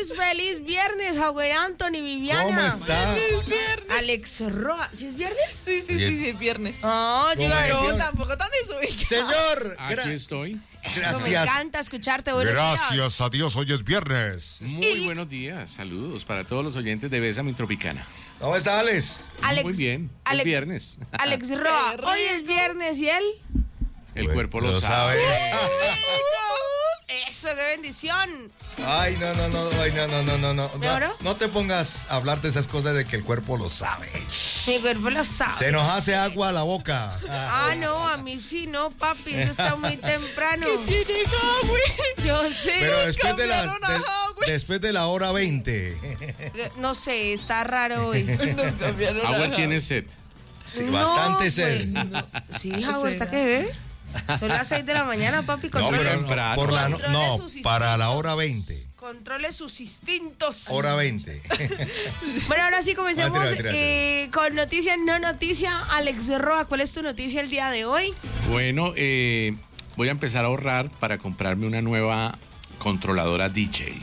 feliz viernes, Howard Anthony, Viviana. ¿Cómo está? Es viernes. Alex Roa, ¿sí es viernes? Sí, es viernes. Ah, yo iba a ¿Cómo decir. es? No, tampoco tan desubicado. Señor, Aquí estoy. Eso me gracias. encanta escucharte. Buenos días. Gracias a Dios, hoy es viernes. Muy buenos días. Saludos para todos los oyentes de Bésame Tropicana. ¿Cómo está, Alex? Alex, Muy bien. Es viernes. Alex Roa, hoy es viernes y él. El cuerpo lo sabe. Eso, qué bendición. Ay, no. ¿Mejoró? No te pongas a hablar de esas cosas de que el cuerpo lo sabe. Mi cuerpo lo sabe. Se nos hace agua a la boca. Ah, no, a mí sí, no, papi, eso está muy temprano. Tiene Howard. Yo sé. Pero después de, cambiaron a Howard. después de la hora 20. No sé, está raro hoy. Nos cambiaron a Howard Howard. tiene sed. Sí, No, bastante pues, sed. no. Sí, Howard, ¿está qué ve? Son las 6 de la mañana, papi. No, Controle, pero temprano. por la controle sus para la instintos. hora 20. Controle sus instintos. Hora 20. Bueno, ahora sí comencemos Tira. con noticia, no noticia. Alex Roa, ¿cuál es tu noticia el día de hoy? Bueno, voy a empezar a ahorrar para comprarme una nueva controladora DJ.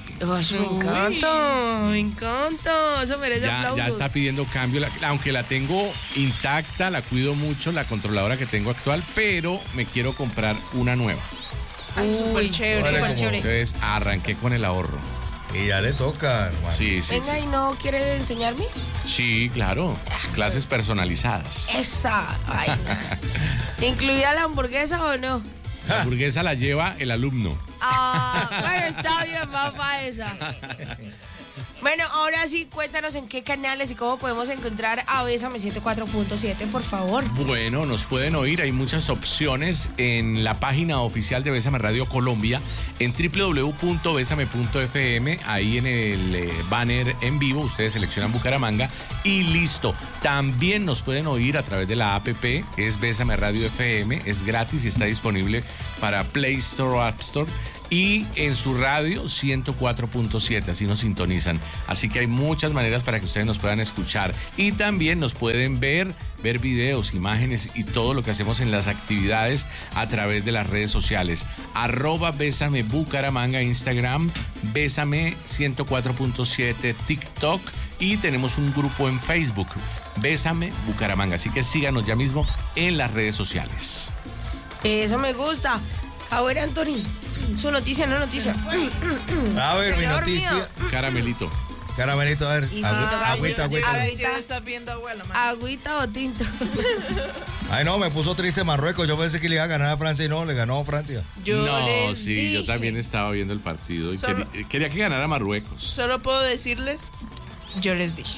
Me encanta. Eso merece Ya aplausos. está pidiendo cambio. Aunque la tengo intacta, la cuido mucho, la controladora que tengo actual, pero me quiero comprar una nueva. Ay, súper chévere, Vale, súper como- chévere. Entonces arranqué con el ahorro. Y ya le toca, hermano. Sí. Venga, ¿y no quiere enseñarme? Sí, claro. Clases personalizadas. Esa. Ay, no. ¿Incluida la hamburguesa o no? La hamburguesa la lleva el alumno. Ah, bueno, está bien, papá, esa. Bueno, ahora sí, cuéntanos en qué canales y cómo podemos encontrar a Bésame 104.7, por favor. Bueno, nos pueden oír, hay muchas opciones en la página oficial de Bésame Radio Colombia, en www.besame.fm, ahí en el banner en vivo, ustedes seleccionan Bucaramanga y listo. También nos pueden oír a través de la app, es Bésame Radio FM, es gratis y está disponible para Play Store o App Store. Y en su radio 104.7, así nos sintonizan. Así que hay muchas maneras para que ustedes nos puedan escuchar. Y también nos pueden ver videos, imágenes y todo lo que hacemos en las actividades a través de las redes sociales. @Bésame Bucaramanga, Instagram, Bésame 104.7, TikTok. Y tenemos un grupo en Facebook, Bésame Bucaramanga. Así que síganos ya mismo en las redes sociales. Eso me gusta. Howard Anthony, su noticia, no noticia. A ver, Se mi quedó noticia. dormido. Caramelito. Caramelito, a ver. Y si Agüita, toca- agüita. Ay, Si no estás viendo, abuela, man. ¿Agüita o tinto? Ay, no, me puso triste Marruecos. Yo pensé que le iba a ganar a Francia y no, le ganó a Francia. Yo No, les sí, dije, yo también estaba viendo el partido y Solo- quería que ganara Marruecos. Solo puedo decirles, yo les dije.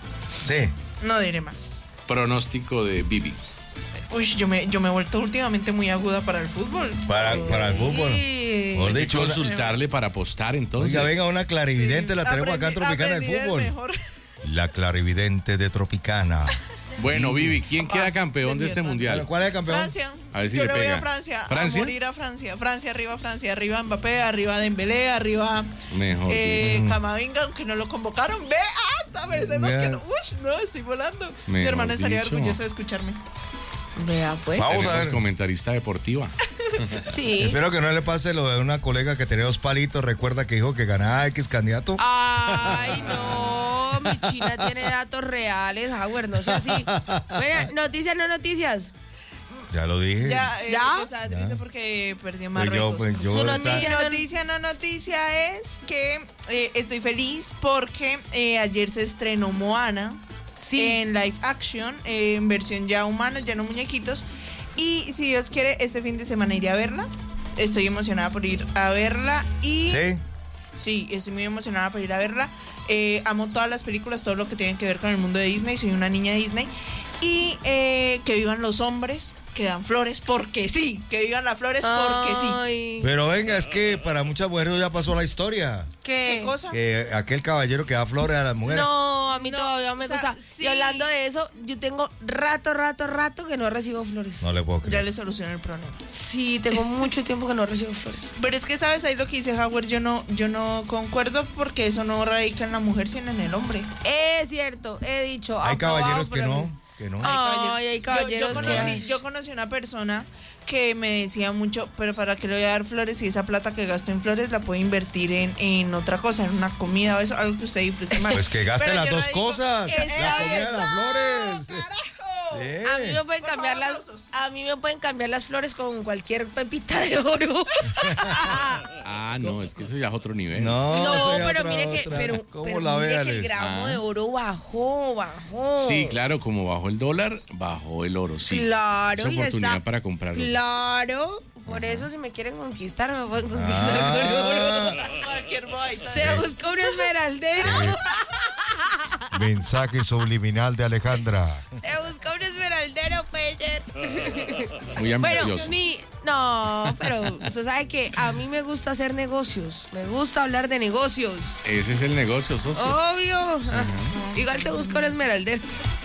Sí. No diré más. Pronóstico de Bibi. Uy, yo me he vuelto últimamente muy aguda para el fútbol. Para el fútbol. Sí. Mejor Hay que dicho, consultarle para apostar entonces. oiga, venga, una clarividente la tenemos acá en Aprendí- Tropicana del aprendí del fútbol. mejor. La clarividente de Tropicana. Bueno, Bibi, ¿quién queda campeón de este Bueno, mundial? ¿cuál es el campeón? Francia. A ver si yo le le voy pega. a Francia. ¿Francia? A morir a Francia. Francia, arriba Mbappé, arriba Dembélé, arriba Mejor. Camavinga, aunque no lo convocaron. Ve, hasta merecemos Vea. que no. Uy, no, estoy volando. Mi Mejor hermano estaría dicho. orgulloso de escucharme. Vea, pues. Vamos a Tenemos ver. comentarista deportiva. Sí. Espero que no le pase lo de una colega que tenía 2 palitos. Recuerda que dijo que ganaba X candidato. Ay, no, mi China tiene datos reales, Howard, no sé así. Bueno, noticias, no noticias. Ya lo dije. Ya, ¿Ya? estaba triste porque perdió Pues Marruecos. yo Su está- noticia. Mi noticia es que estoy feliz porque ayer se estrenó Moana en live action, en versión ya humana, ya no muñequitos. Y si Dios quiere, este fin de semana iré a verla. Estoy emocionada por ir a verla y... Sí. Sí, estoy muy emocionada por ir a verla. Amo todas las películas, todo lo que tiene que ver con el mundo de Disney. Soy una niña Disney. Y que vivan los hombres que dan flores porque sí. Que vivan las flores porque sí. Ay, Pero venga, es que para muchas mujeres ya pasó la historia. ¿Qué ¿qué? cosa? Que aquel caballero que da flores a las mujeres. No, a mí No, todavía me o sea, gusta. sí. Y hablando de eso, yo tengo rato que no recibo flores. No le puedo Ya creer. le solucioné el problema. Sí, tengo mucho tiempo que no recibo flores. Pero es que, ¿sabes? Ahí lo que dice Howard, yo no concuerdo porque eso no radica en la mujer, sino en el hombre. Es cierto, he dicho. Hay aprobado caballeros por que mí. no. Que no. Ay, hay caballeros yo que... conocí una persona que me decía mucho, pero ¿para qué le voy a dar flores si esa plata que gasto en flores la puedo invertir en otra cosa, en una comida o eso, algo que usted disfrute más? Pues que gaste Pero las yo no dos digo, cosas. La comida de las flores. ¡Carajo! Bien. A mí me pueden Por cambiar favor, las, aplausos. a mí me pueden cambiar las flores con cualquier pepita de oro. Ah, no, es que eso ya es otro nivel. No, No, eso ya pero otra, mire que, otra. pero, ¿Cómo pero la mire ve, que el Alex? gramo de oro bajó. Sí, claro, como bajó el dólar, bajó el oro, sí. Claro, es y oportunidad está. para comprarlo. Claro, por eso si me quieren conquistar, me pueden conquistar con oro. Cualquier bobadita. Se busca un esmeraldero. Mensaje subliminal de Alejandra. Se busca un esmeraldero, Peyer. Muy Bueno, ambicioso. no, pero usted sabe que a mí me gusta hacer negocios. Me gusta hablar de negocios. Ese es el negocio, socio. Obvio. Igual se busca un esmeraldero.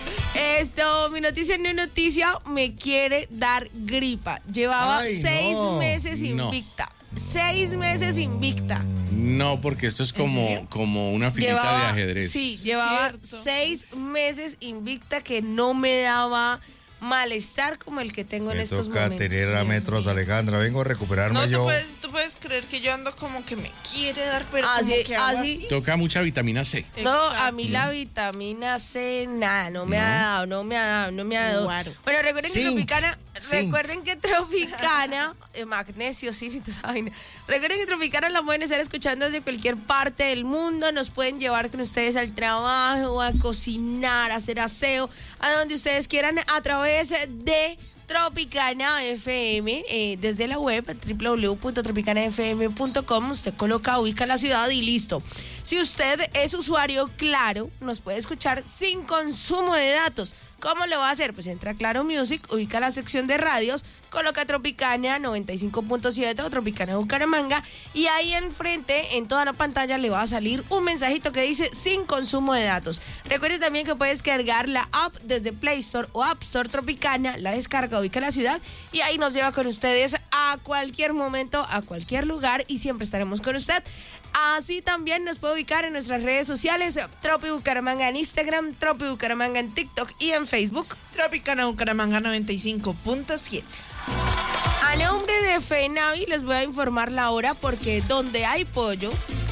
Mi noticia no es noticia, me quiere dar gripa. Llevaba Ay, 6 no. meses No. invicta. 6 meses invicta. No, porque esto es como una filita de ajedrez. Sí, llevaba Cierto. 6 meses invicta que no me daba malestar como el que tengo en Me estos toca momentos. tener a Dios metros, mío. Alejandra. Vengo a recuperarme No, yo. tú puedes creer que yo ando como que me quiere dar, pero Así- como que hago así- así. Toca mucha vitamina C. No, a Exacto. mí la vitamina C, nada, no me ha dado. Claro. Bueno, recuerden que Zinc, Tropicana, zinc. magnesio, sí, esa vaina. Recuerden que Tropicana la pueden estar escuchando desde cualquier parte del mundo, nos pueden llevar con ustedes al trabajo, a cocinar, a hacer aseo, a donde ustedes quieran a través de Tropicana FM, desde la web www.tropicanafm.com. Usted ubica la ciudad y listo. Si usted es usuario Claro, nos puede escuchar sin consumo de datos. ¿Cómo lo va a hacer? Pues entra a Claro Music, ubica la sección de radios, coloca Tropicana 95.7 o Tropicana Bucaramanga y ahí enfrente, en toda la pantalla, le va a salir un mensajito que dice sin consumo de datos. Recuerde también que puedes cargar la app desde Play Store o App Store Tropicana, la descarga, ubica la ciudad y ahí nos lleva con ustedes a cualquier momento, a cualquier lugar y siempre estaremos con usted. Así también nos puede ubicar en nuestras redes sociales, Tropi Bucaramanga en Instagram, Tropi Bucaramanga en TikTok y en Facebook. Tropicana Bucaramanga 95.7. A nombre de FENAVI les voy a informar la hora porque donde hay pollo,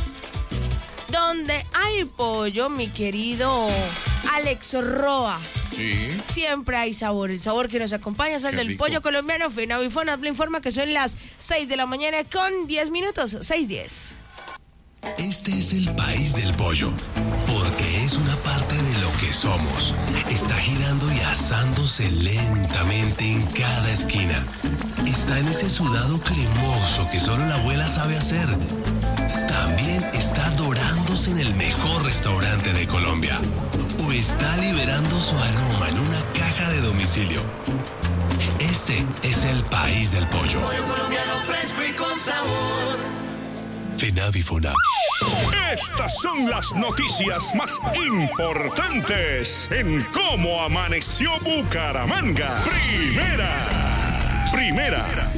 mi querido Alex Roa, Sí. siempre hay sabor. El sabor que nos acompaña es el Qué del rico. pollo colombiano. FENAVI Fonat le informa que son las 6 de la mañana con 10 minutos, 6:10. Este es el país del pollo, porque es una parte de lo que somos. Está girando y asándose lentamente en cada esquina. Está en ese sudado cremoso que solo la abuela sabe hacer. También está dorándose en el mejor restaurante de Colombia. O está liberando su aroma en una caja de domicilio. Este es el país del pollo. Pollo colombiano fresco y con sabor. FENAVI Fonat. Estas son las noticias más importantes en cómo amaneció Bucaramanga. Primera.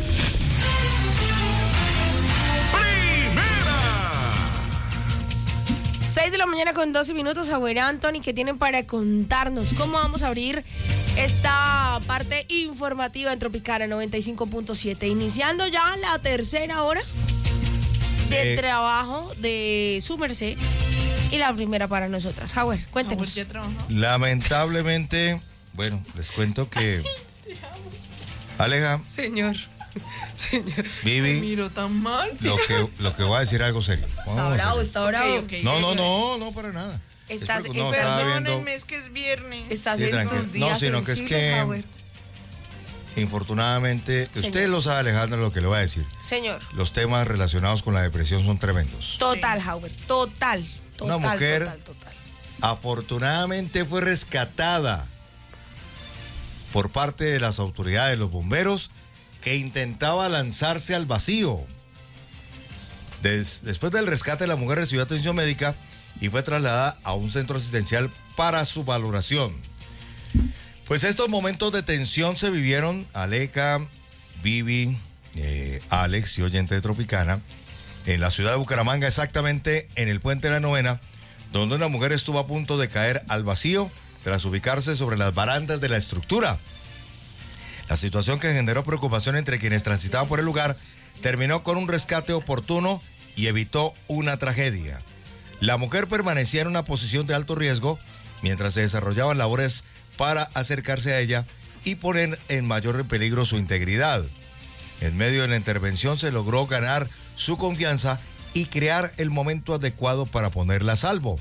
6 de la mañana con 12 minutos, Agüera Anthony, ¿qué tienen para contarnos? ¿Cómo vamos a abrir esta parte informativa en Tropicana 95.7? Iniciando ya la tercera hora de trabajo de su merced y la primera para nosotras. Javier, cuéntenos. Ya trabajó. Lamentablemente, bueno, les cuento que Aleja, Señor. Vivi, Miro tan mal. lo que voy a decir algo serio. Está bravo, está bravo. Ok, No, para nada. Estás- No, estaba viendo. Perdónenme, es que es viernes. Estás Sí, en tranquilo. tus días No, sino que es sensibles, que- Javier. Infortunadamente, Señor. usted lo sabe, Alejandra, lo que le voy a decir. Señor, Los temas relacionados con la depresión son tremendos. total, Javier, total. Una mujer- Total. Afortunadamente fue rescatada por parte de las autoridades, los bomberos, que intentaba lanzarse al vacío. Después del rescate, la mujer recibió atención médica y fue trasladada a un centro asistencial para su valoración. Pues estos momentos de tensión se vivieron, Aleca, Vivi, Alex y oyente de Tropicana, en la ciudad de Bucaramanga, exactamente en el Puente de la Novena, donde una mujer estuvo a punto de caer al vacío tras ubicarse sobre las barandas de la estructura. La situación, que generó preocupación entre quienes transitaban por el lugar, terminó con un rescate oportuno y evitó una tragedia. La mujer permanecía en una posición de alto riesgo mientras se desarrollaban labores para acercarse a ella y poner en mayor peligro su integridad. En medio de la intervención se logró ganar su confianza y crear el momento adecuado para ponerla a salvo.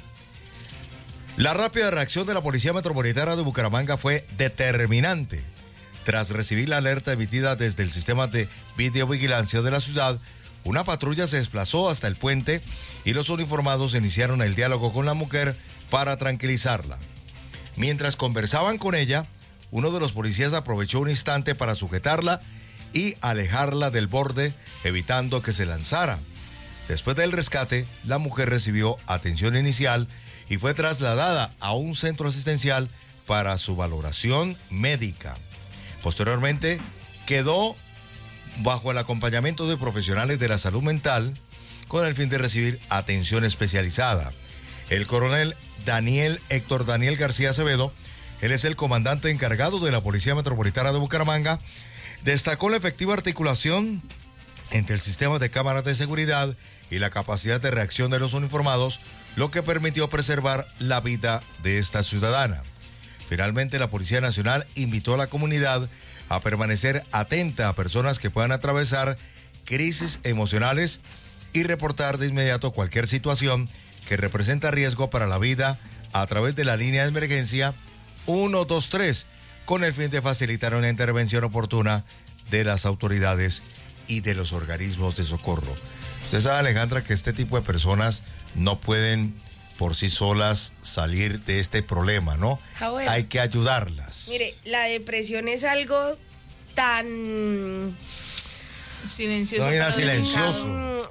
La rápida reacción de la Policía Metropolitana de Bucaramanga fue determinante. Tras recibir la alerta emitida desde el sistema de videovigilancia de la ciudad, una patrulla se desplazó hasta el puente y los uniformados iniciaron el diálogo con la mujer para tranquilizarla. Mientras conversaban con ella, uno de los policías aprovechó un instante para sujetarla y alejarla del borde, evitando que se lanzara. Después del rescate, la mujer recibió atención inicial y fue trasladada a un centro asistencial para su valoración médica. Posteriormente, quedó bajo el acompañamiento de profesionales de la salud mental con el fin de recibir atención especializada. El coronel Héctor Daniel García Acevedo, él es el comandante encargado de la Policía Metropolitana de Bucaramanga, destacó la efectiva articulación entre el sistema de cámaras de seguridad y la capacidad de reacción de los uniformados, lo que permitió preservar la vida de esta ciudadana. Finalmente, la Policía Nacional invitó a la comunidad a permanecer atenta a personas que puedan atravesar crisis emocionales y reportar de inmediato cualquier situación que representa riesgo para la vida a través de la línea de emergencia 123, con el fin de facilitar una intervención oportuna de las autoridades y de los organismos de socorro. Usted sabe, Alejandra, que este tipo de personas no pueden por sí solas salir de este problema, ¿no? Hay que ayudarlas. Mire, la depresión es algo tan silencioso. No, era silencioso.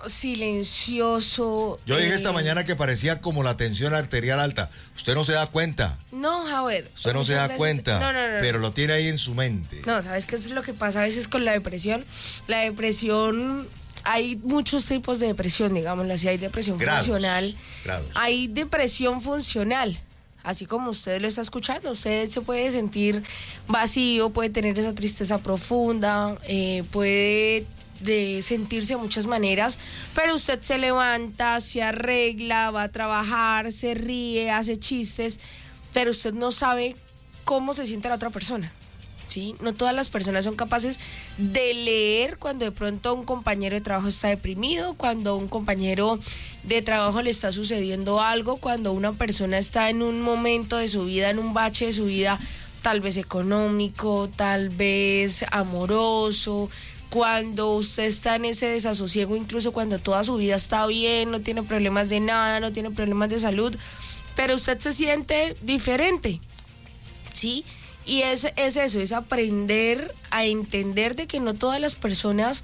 Silencioso. Yo dije esta mañana que parecía como la tensión arterial alta. Usted no se da cuenta. No, Javier. Usted no se da cuenta. No. Pero lo tiene ahí en su mente. No, ¿sabes qué es lo que pasa a veces con la depresión? La depresión, hay muchos tipos de depresión, digámoslo así. Hay depresión funcional. Hay depresión funcional. Así como usted lo está escuchando, usted se puede sentir vacío, puede tener esa tristeza profunda, puede sentirse de muchas maneras, pero usted se levanta, se arregla, va a trabajar, se ríe, hace chistes, pero usted no sabe cómo se siente la otra persona. ¿Sí? No todas las personas son capaces de leer cuando de pronto un compañero de trabajo está deprimido, cuando un compañero de trabajo le está sucediendo algo, cuando una persona está en un momento de su vida, en un bache de su vida, tal vez económico, tal vez amoroso, cuando usted está en ese desasosiego, incluso cuando toda su vida está bien, no tiene problemas de nada, no tiene problemas de salud, pero usted se siente diferente, ¿sí? Y es eso, es aprender a entender de que no todas las personas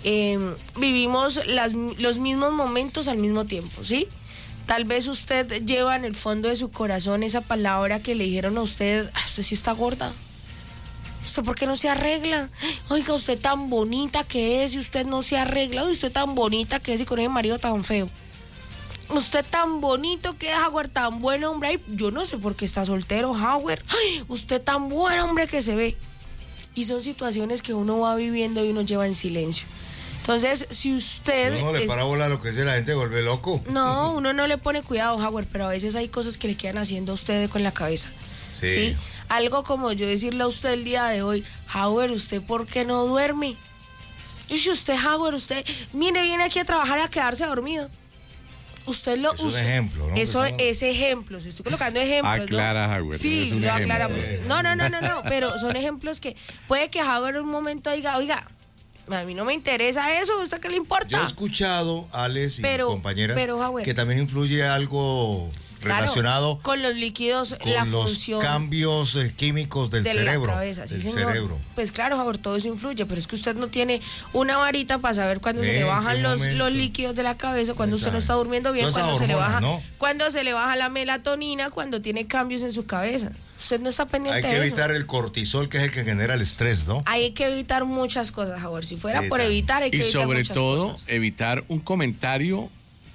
vivimos los mismos momentos al mismo tiempo, ¿sí? Tal vez usted lleva en el fondo de su corazón esa palabra que le dijeron a usted, usted sí está gorda. ¿Usted por qué no se arregla? Oiga, usted tan bonita que es y usted no se arregla. Oiga, usted tan bonita que es y con ese marido tan feo. Usted tan bonito que es, Howard, tan buen hombre. Ay, yo no sé por qué está soltero, Howard. Ay, usted tan buen hombre que se ve. Y son situaciones que uno va viviendo y uno lleva en silencio. Entonces, si usted... Uno le para bola a lo que dice la gente, vuelve loco. No, uno no le pone cuidado, Howard, pero a veces hay cosas que le quedan haciendo a usted con la cabeza. ¿Sí? Algo como yo decirle a usted el día de hoy, Howard, ¿usted por qué no duerme? Y si usted, Howard, usted, mire, viene aquí a trabajar a quedarse dormido. Usted lo... Es un ejemplo, ¿no? Eso es ejemplos. Estoy colocando ejemplos, Aclara, ¿no? Howard. Sí, es un lo ejemplo. aclaramos. No, pero son ejemplos que puede que Howard en un momento diga, oiga, a mí no me interesa eso, ¿a usted qué le importa? Yo he escuchado, Alex y compañeras, Howard, que también influye algo relacionado con los líquidos, con la los función cambios químicos del de cerebro. La cabeza, sí, del señor. cerebro. Pues claro, Howard, todo eso influye, pero es que usted no tiene una varita para saber cuándo se le bajan los líquidos de la cabeza, cuando usted no está durmiendo bien, cuando se le baja, ¿no? Cuando se le baja la melatonina, cuando tiene cambios en su cabeza. Usted no está pendiente de eso. Hay que evitar el cortisol, que es el que genera el estrés, ¿no? Hay que evitar muchas cosas, Howard. Si fuera por evitar, hay que y evitar sobre muchas todo, cosas. evitar un comentario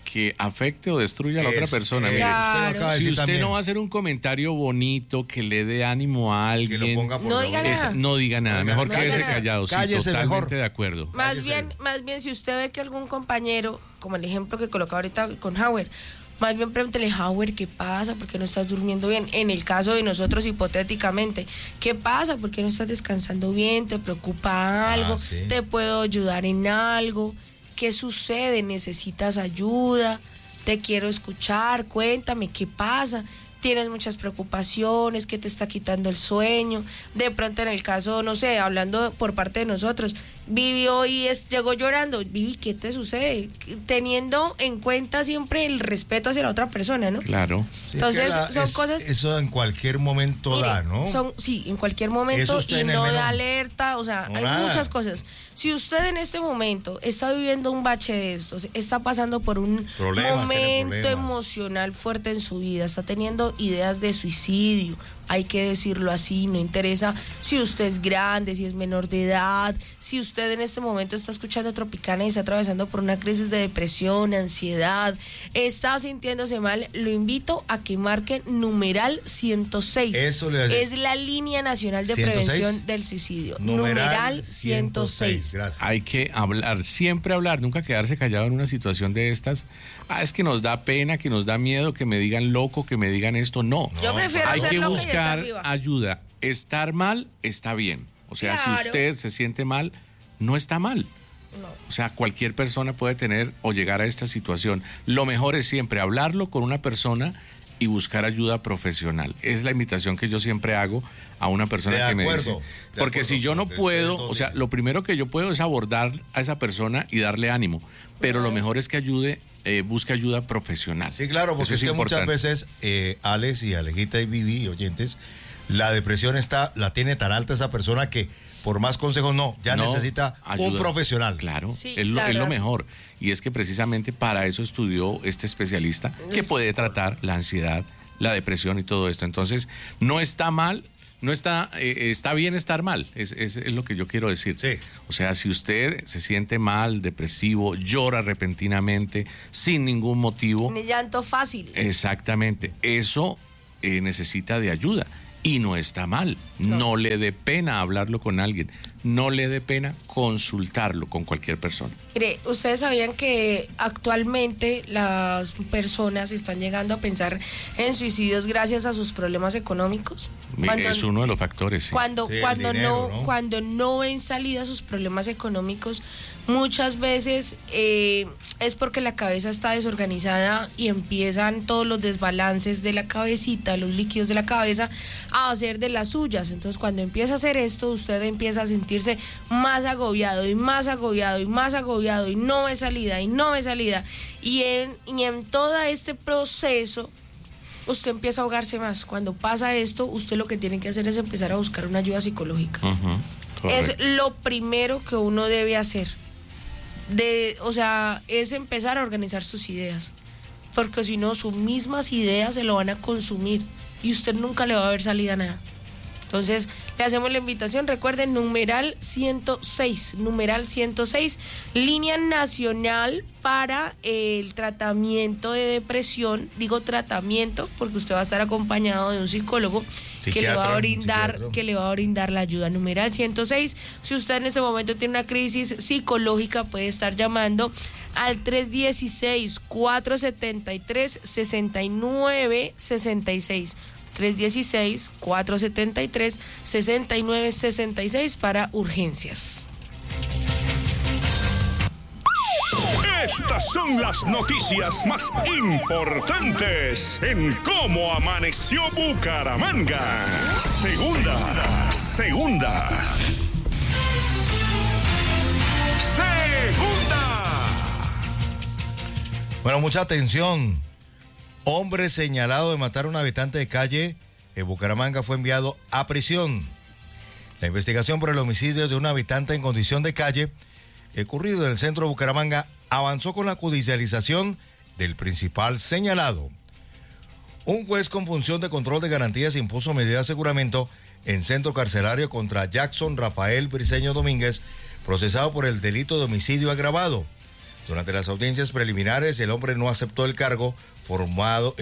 que afecte o destruya a la otra persona. Mire, Claro. Usted lo acaba de si decir usted también. no va a hacer un comentario bonito que le dé ánimo a Que alguien, lo ponga por No la diga boca. nada. no diga nada. Mejor no diga quédese nada. callado. Sí, Cállese totalmente mejor. de acuerdo. Más Cállese. bien, si usted ve que algún compañero, como el ejemplo que colocaba ahorita con Howard, más bien pregúntele, Howard, ¿qué pasa? ¿Por qué no estás durmiendo bien? En el caso de nosotros, hipotéticamente, ¿qué pasa? ¿Por qué no estás descansando bien? ¿Te preocupa algo? sí. ¿Te puedo ayudar en algo? ¿Qué sucede? ¿Necesitas ayuda? Te quiero escuchar, cuéntame, ¿qué pasa? Tienes muchas preocupaciones, ¿qué te está quitando el sueño? De pronto en el caso, no sé, hablando por parte de nosotros, Vivi hoy llegó llorando. Vivi, ¿qué te sucede? Teniendo en cuenta siempre el respeto hacia la otra persona, ¿no? Claro. Sí, Entonces, que son cosas... Eso en cualquier momento Mire, da, ¿no? sí, en cualquier Eso momento usted y en el no menor. da alerta, o sea, No, hay nada. muchas cosas. Si usted en este momento está viviendo un bache de estos, está pasando por un Problemas, tiene momento problemas. emocional fuerte en su vida, está teniendo ideas de suicidio, hay que decirlo así, no interesa si usted es grande, si es menor de edad, si usted en este momento está escuchando Tropicana y está atravesando por una crisis de depresión, ansiedad, está sintiéndose mal, lo invito a que marque numeral 106. Eso le voy a decir. Es la línea nacional de 106. prevención del suicidio. Numeral 106. Gracias. Hay que hablar, siempre hablar, nunca quedarse callado en una situación de estas. Es que nos da pena, que nos da miedo, que me digan loco, que me digan esto. No. Yo prefiero Hay ser que loca y estar buscar viva. ayuda. Estar mal está bien. O sea, Claro. si usted se siente mal, no está mal. O sea, cualquier persona puede tener o llegar a esta situación. Lo mejor es siempre hablarlo con una persona y buscar ayuda profesional. Es la invitación que yo siempre hago a una persona De que me acuerdo, dice. de Porque acuerdo si yo no con lo que puedo, ustedes o sea, dicen. lo primero que yo puedo es abordar a esa persona y darle ánimo. Pero lo mejor es que busque ayuda profesional. Sí, claro, porque Eso es que muchas importante. veces, Alex y Alejita y Vivi, oyentes, la depresión la tiene tan alta esa persona que por más consejos no, ya No, necesita un ayuda. profesional. Claro, Sí, es la lo verdad. mejor. Y es que precisamente para eso estudió este especialista que puede tratar la ansiedad, la depresión y todo esto. Entonces, no está mal, está bien estar mal, es lo que yo quiero decir. Sí. O sea, si usted se siente mal, depresivo, llora repentinamente, sin ningún motivo, Un llanto fácil. exactamente, eso necesita de ayuda. Y no está mal. No le dé pena hablarlo con alguien. No le dé pena consultarlo con cualquier persona. Mire, ustedes sabían que actualmente las personas están llegando a pensar en suicidios gracias a sus problemas económicos. Es uno de los factores. Sí. Cuando, Sí, el cuando, dinero, no, ¿no? cuando no ven salida a sus problemas económicos, muchas veces es porque la cabeza está desorganizada y empiezan todos los desbalances de la cabecita, los líquidos de la cabeza, a hacer de las suyas. Entonces, cuando empieza a hacer esto, usted empieza a sentirse más agobiado y más agobiado y más agobiado y no ve salida y no ve salida. Y en todo este proceso, usted empieza a ahogarse más. Cuando pasa esto, usted lo que tiene que hacer es empezar a buscar una ayuda psicológica. Ujú, Es correcto. lo primero que uno debe hacer. O sea, es empezar a organizar sus ideas. Porque si no, sus mismas ideas se lo van a consumir y usted nunca le va a ver salida a nada. Entonces, le hacemos la invitación, recuerden, numeral 106, línea nacional para el tratamiento de depresión. Digo tratamiento porque usted va a estar acompañado de un psicólogo que le va a Psiquiatra, brindar la ayuda. Numeral 106. Si usted en este momento tiene una crisis psicológica, puede estar llamando al 316-473-6966. 316-473-6966 para urgencias. Estas son las noticias más importantes en Cómo Amaneció Bucaramanga. Segunda. Bueno, mucha atención. Hombre señalado de matar a un habitante de calle en Bucaramanga fue enviado a prisión. La investigación por el homicidio de un habitante en condición de calle, ocurrido en el centro de Bucaramanga, avanzó con la judicialización del principal señalado. Un juez con función de control de garantías impuso medida de aseguramiento en centro carcelario contra Jackson Rafael Briceño Domínguez, procesado por el delito de homicidio agravado. Durante las audiencias preliminares, el hombre no aceptó el cargo formulado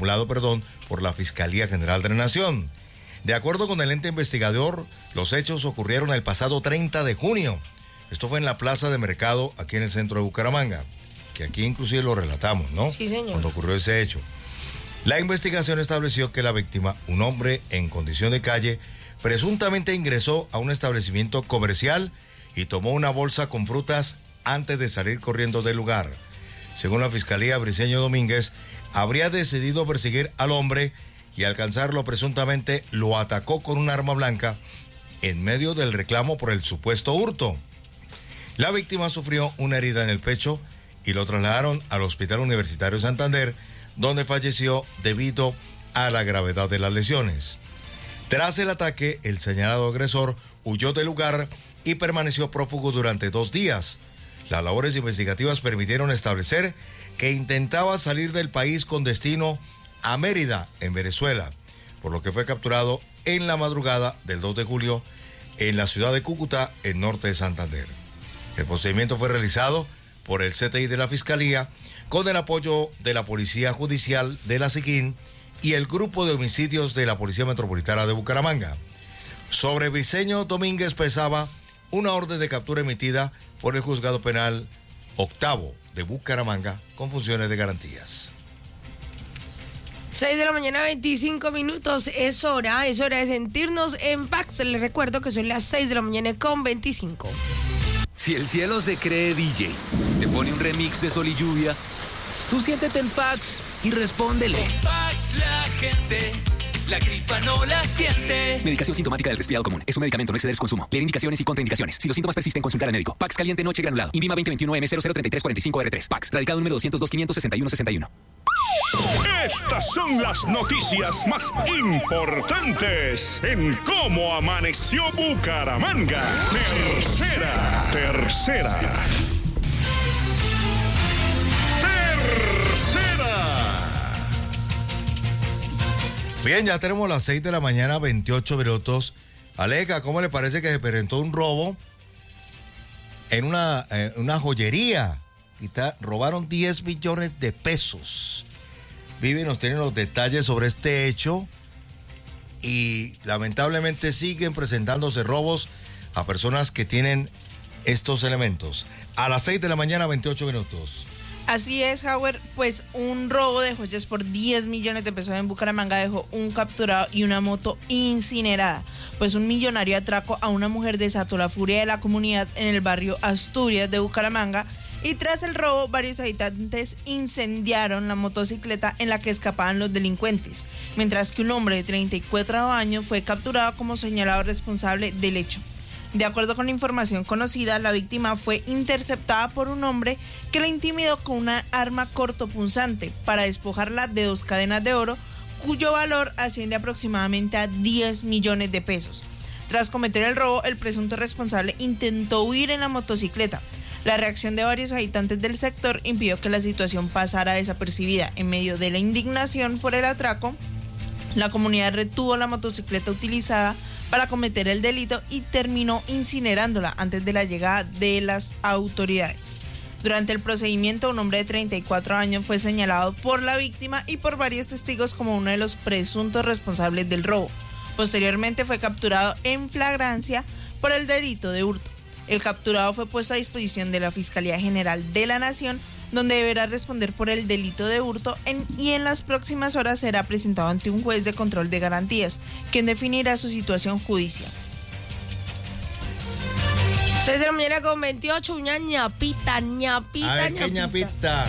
por la Fiscalía General de la Nación. De acuerdo con el ente investigador, los hechos ocurrieron el pasado 30 de junio. Esto fue en la plaza de mercado, aquí en el centro de Bucaramanga, que aquí inclusive lo relatamos, ¿no? Sí, señor. Cuando ocurrió ese hecho. La investigación estableció que la víctima, un hombre en condición de calle, presuntamente ingresó a un establecimiento comercial y tomó una bolsa con frutas antes de salir corriendo del lugar. Según la Fiscalía, Briceño Domínguez habría decidido perseguir al hombre y alcanzarlo presuntamente lo atacó con un arma blanca en medio del reclamo por el supuesto hurto. La víctima sufrió una herida en el pecho y lo trasladaron al Hospital Universitario Santander, donde falleció debido a la gravedad de las lesiones. Tras el ataque, el señalado agresor huyó del lugar y permaneció prófugo durante 2 días. Las labores investigativas permitieron establecer que intentaba salir del país con destino a Mérida, en Venezuela, por lo que fue capturado en la madrugada del 2 de julio en la ciudad de Cúcuta, en norte de Santander. El procedimiento fue realizado por el CTI de la Fiscalía con el apoyo de la Policía Judicial de la Siquín y el Grupo de Homicidios de la Policía Metropolitana de Bucaramanga. Sobre Briceño Domínguez pesaba una orden de captura emitida por el Juzgado Penal Octavo de Bucaramanga con funciones de garantías. 6 de la mañana, 25 minutos. Es hora de sentirnos en paz. Les recuerdo que son las 6 de la mañana con 25. Si el cielo se cree DJ, te pone un remix de Sol y Lluvia, tú siéntete en Pax y respóndele. Con Pax la gente, la gripa no la siente. Medicación sintomática del resfriado común. Es un medicamento, no exceder su consumo. Leer indicaciones y contraindicaciones. Si los síntomas persisten, consultar al médico. Pax caliente noche granulado. Invima 2021M003345R3. Pax. Radicado número 202-561-61. Estas son las noticias más importantes en Cómo Amaneció Bucaramanga. Tercera. Bien, ya tenemos las 6 de la mañana, 28 minutos. Aleja, ¿cómo le parece que se presentó un robo en una joyería? Robaron 10 millones de pesos. Vivi nos tiene los detalles sobre este hecho y lamentablemente siguen presentándose robos a personas que tienen estos elementos. A las 6 de la mañana, 28 minutos. Así es, Howard, pues un robo de joyas por 10 millones de pesos en Bucaramanga dejó un capturado y una moto incinerada. Pues un millonario atraco a una mujer desató la furia de la comunidad en el barrio Asturias de Bucaramanga y tras el robo varios habitantes incendiaron la motocicleta en la que escapaban los delincuentes, mientras que un hombre de 34 años fue capturado como señalado responsable del hecho. De acuerdo con la información conocida, la víctima fue interceptada por un hombre que la intimidó con una arma cortopunzante para despojarla de 2 cadenas de oro, cuyo valor asciende aproximadamente a 10 millones de pesos. Tras cometer el robo, el presunto responsable intentó huir en la motocicleta. La reacción de varios habitantes del sector impidió que la situación pasara desapercibida. En medio de la indignación por el atraco, la comunidad retuvo la motocicleta utilizada para cometer el delito y terminó incinerándola antes de la llegada de las autoridades. Durante el procedimiento, un hombre de 34 años fue señalado por la víctima y por varios testigos como uno de los presuntos responsables del robo. Posteriormente fue capturado en flagrancia por el delito de hurto. El capturado fue puesto a disposición de la Fiscalía General de la Nación, donde deberá responder por el delito de hurto y en las próximas horas será presentado ante un juez de control de garantías, quien definirá su situación judicial. 6 de la mañana con 28, una ñapita. A ver, ¿qué ñapita?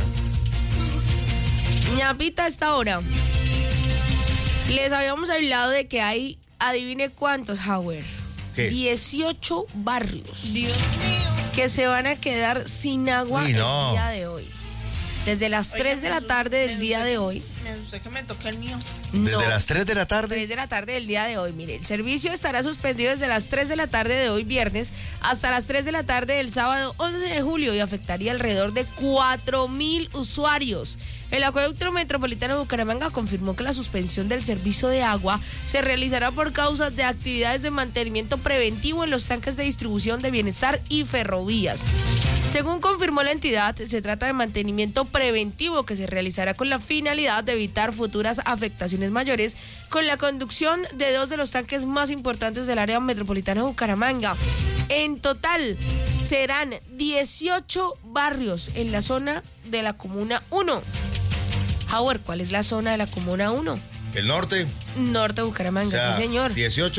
Ñapita a esta hora. Les habíamos hablado de que hay, adivine cuántos, Howard. ¿Qué? 18 barrios. Dios mío. Que se van a quedar sin agua Uy, no. el día de hoy. Desde las 3 de la tarde del día de hoy. Me gusta que me toque el mío. Desde las 3 de la tarde. 3 de la tarde del día de hoy. Mire, el servicio estará suspendido desde las 3 de la tarde de hoy viernes hasta las 3 de la tarde del sábado 11 de julio y afectaría alrededor de 4,000 usuarios. El Acueducto Metropolitano de Bucaramanga confirmó que la suspensión del servicio de agua se realizará por causa de actividades de mantenimiento preventivo en los tanques de distribución de Bienestar y Ferrovías. Según confirmó la entidad, se trata de mantenimiento preventivo que se realizará con la finalidad de evitar futuras afectaciones mayores con la conducción de 2 de los tanques más importantes del área metropolitana de Bucaramanga. En total, serán 18 barrios en la zona de la Comuna 1. Howard, ¿cuál es la zona de la Comuna 1? El norte. Norte de Bucaramanga, O sea, sí señor.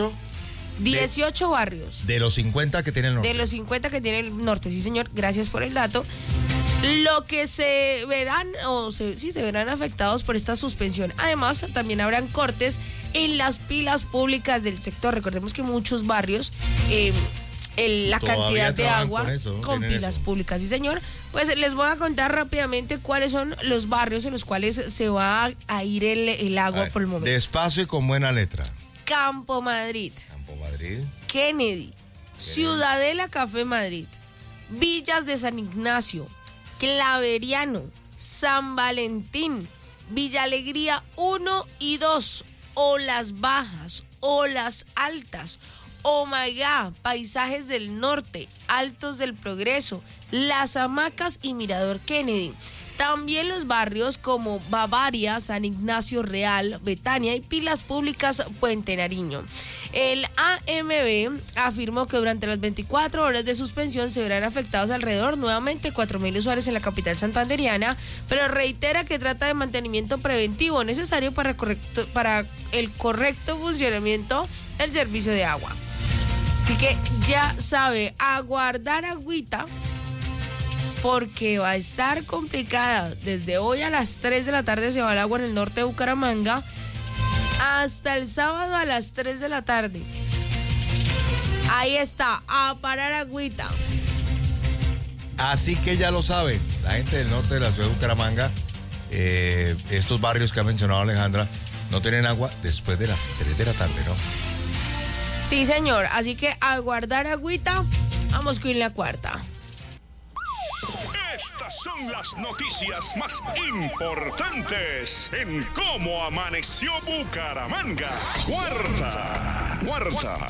18 barrios. de los 50 que tiene el norte. De los 50 que tiene el norte, sí señor, gracias por el dato. Lo que se verán, se verán afectados por esta suspensión. Además, también habrán cortes en las pilas públicas del sector. Recordemos que muchos barrios, la Todavía cantidad de trabajan agua con eso, ¿no? con Tienen pilas eso. públicas, sí señor. Pues les voy a contar rápidamente cuáles son los barrios en los cuales se va a ir el agua por el momento. Despacio y con buena letra. Campo Madrid, Campo Madrid. Kennedy, Ciudadela Café Madrid, Villas de San Ignacio, Claveriano, San Valentín, Villa Alegría 1 y 2, Olas Bajas, Olas Altas, Omagá, Paisajes del Norte, Altos del Progreso, Las Hamacas y Mirador Kennedy. También los barrios como Bavaria, San Ignacio Real, Betania y Pilas Públicas Puente Nariño. El AMB afirmó que durante las 24 horas de suspensión se verán afectados alrededor nuevamente 4.000 usuarios en la capital santanderiana, pero reitera que trata de mantenimiento preventivo necesario para el correcto funcionamiento del servicio de agua. Así que ya sabe, aguardar agüita, porque va a estar complicada. Desde hoy a las 3 de la tarde se va el agua en el norte de Bucaramanga hasta el sábado a las 3 de la tarde. Ahí está, a parar agüita. Así que ya lo saben, la gente del norte de la ciudad de Bucaramanga, estos barrios que ha mencionado Alejandra, no tienen agua después de las 3 de la tarde, ¿no? Sí, señor. Así que a guardar agüita, vamos con la cuarta. Estas son las noticias más importantes en cómo amaneció Bucaramanga. Cuarta.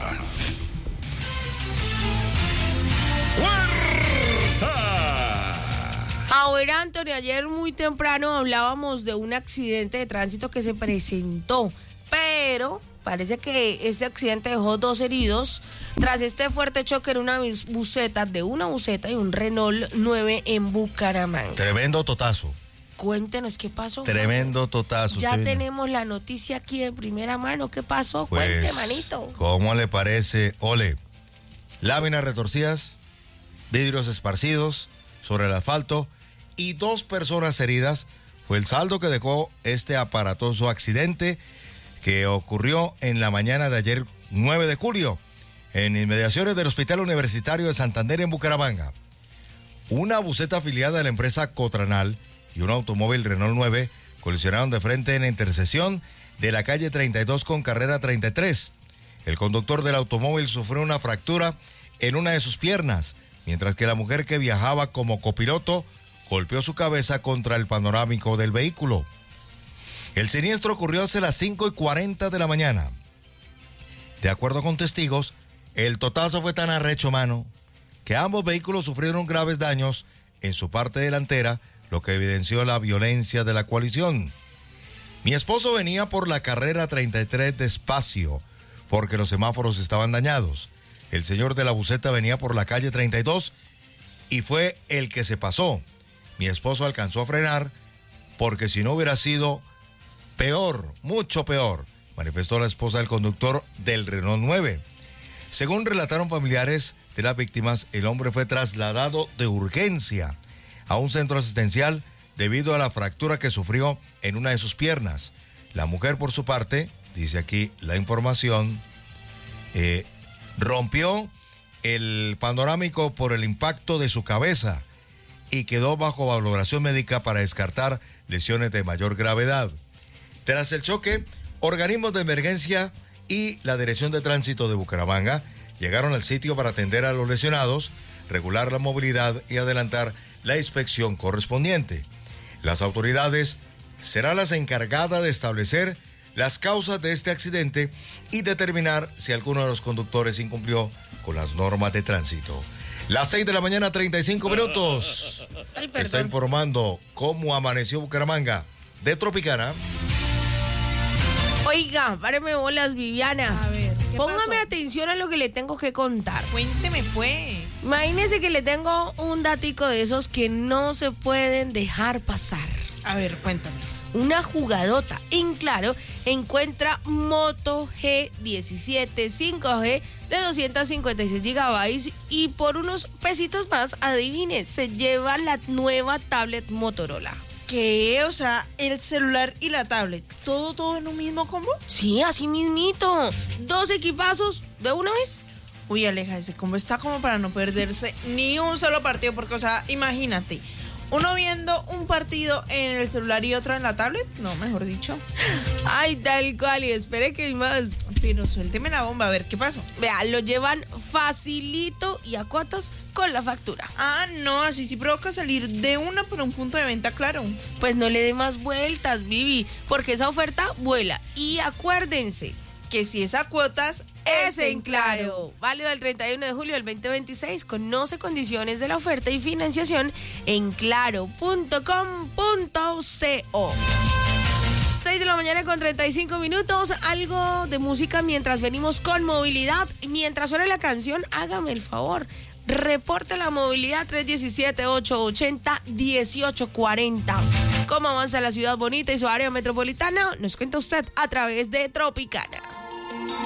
Ahora, Antonio, ayer muy temprano hablábamos de un accidente de tránsito que se presentó, pero parece que este accidente dejó 2 heridos tras este fuerte choque en una buseta y un Renault 9 en Bucaramanga. Tremendo totazo. Cuéntenos qué pasó. Tremendo totazo. Ya Usted tenemos la noticia aquí de primera mano. ¿Qué pasó? Pues, Cuente, manito. ¿cómo le parece? Ole, láminas retorcidas, vidrios esparcidos sobre el asfalto y 2 personas heridas fue el saldo que dejó este aparatoso accidente que ocurrió en la mañana de ayer 9 de julio en inmediaciones del Hospital Universitario de Santander en Bucaramanga. Una buseta afiliada a la empresa Cotranal y un automóvil Renault 9 colisionaron de frente en la intersección de la calle 32 con carrera 33. El conductor del automóvil sufrió una fractura en una de sus piernas, mientras que la mujer que viajaba como copiloto golpeó su cabeza contra el panorámico del vehículo. El siniestro ocurrió hacia las 5:40 de la mañana. De acuerdo con testigos, el totazo fue tan arrecho, mano, que ambos vehículos sufrieron graves daños en su parte delantera, lo que evidenció la violencia de la colisión. Mi esposo venía por la carrera 33 despacio, porque los semáforos estaban dañados. El señor de la buseta venía por la calle 32 y fue el que se pasó. Mi esposo alcanzó a frenar, porque si no hubiera sido peor, mucho peor, manifestó la esposa del conductor del Renault 9. Según relataron familiares de las víctimas, el hombre fue trasladado de urgencia a un centro asistencial debido a la fractura que sufrió en una de sus piernas. La mujer, por su parte, dice aquí la información, rompió el panorámico por el impacto de su cabeza y quedó bajo valoración médica para descartar lesiones de mayor gravedad. Tras el choque, organismos de emergencia y la Dirección de Tránsito de Bucaramanga llegaron al sitio para atender a los lesionados, regular la movilidad y adelantar la inspección correspondiente. Las autoridades serán las encargadas de establecer las causas de este accidente y determinar si alguno de los conductores incumplió con las normas de tránsito. Las 6 de la mañana, 35 minutos. Ay, perdón. Está informando cómo amaneció Bucaramanga de Tropicana. Oiga, páreme bolas, Viviana. A ver, ¿qué Póngame pasó? atención a lo que le tengo que contar. Cuénteme, pues. Imagínese que le tengo un datico de esos que no se pueden dejar pasar. A ver, cuéntame. Una jugadota en Claro encuentra Moto G17 5G de 256 GB y por unos pesitos más, adivine, se lleva la nueva tablet Motorola. ¿Qué? O sea, el celular y la tablet, ¿todo en un mismo combo? Sí, así mismito. 2 equipazos de una vez. Uy, Aleja, ese combo está como para no perderse ni un solo partido, porque, o sea, imagínate, uno viendo un partido en el celular y otro en la tablet, no, mejor dicho. Ay, tal cual, y espere que hay más. Pero suélteme la bomba, a ver, ¿qué pasó? Vea, lo llevan facilito y a cuotas con la factura. Ah, no, así sí provoca salir de una por un punto de venta, claro. Pues no le dé más vueltas, Vivi, porque esa oferta vuela. Y acuérdense, Que si es a cuotas, es en Claro. Válido del 31 de julio del 2026. Conoce condiciones de la oferta y financiación en claro.com.co. 6 de la mañana con 35 minutos. Algo de música mientras venimos con movilidad. Mientras suena la canción, hágame el favor. Reporte la movilidad 317-880-1840. ¿Cómo avanza la ciudad bonita y su área metropolitana? Nos cuenta usted a través de Tropicana.